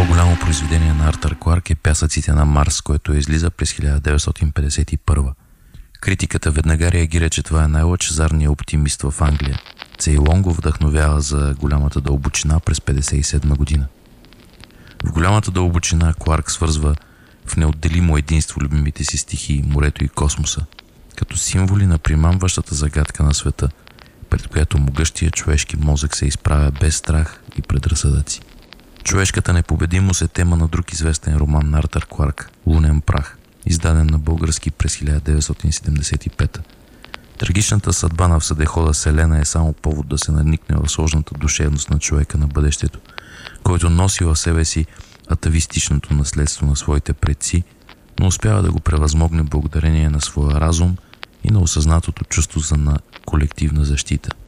по-голямо произведение на Артър Кларк е Пясъците на Марс, което излиза през 1951. Критиката веднага реагира, че това е най-лъчезарният оптимист в Англия. Цейлон го вдъхновява за Голямата дълбочина през 1957 година. В Голямата дълбочина Кларк свързва в неотделимо единство любимите си стихии, морето и космоса, като символи на примамващата загадка на света, пред която могъщия човешки мозък се изправя без страх и предразсъдъци. Човешката непобедимост е тема на друг известен роман на Артър Кларк «Лунен прах», издаден на български през 1975. Трагичната съдба на всъдехода Селена е само повод да се надникне в сложната душевност на човека на бъдещето, който носи в себе си атавистичното наследство на своите предци, но успява да го превъзмогне благодарение на своя разум и на осъзнатото чувство за колективна защита.